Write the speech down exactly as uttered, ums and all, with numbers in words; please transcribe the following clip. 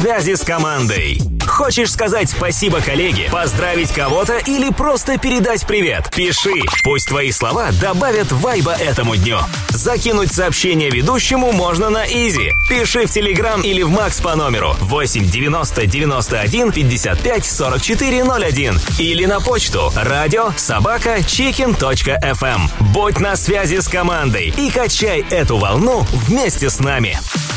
связи с командой. Хочешь сказать спасибо коллеге, поздравить кого-то или просто передать привет? Пиши. Пусть твои слова добавят вайба этому дню. Закинуть сообщение ведущему можно на Изи. Пиши в Телеграм или в Макс по номеру восемь девяносто девяносто один пятьдесят пять сорок четыре ноль один или на почту радио собака chicken точка эф эм. Будь на связи с командой и качай эту волну вместе с нами.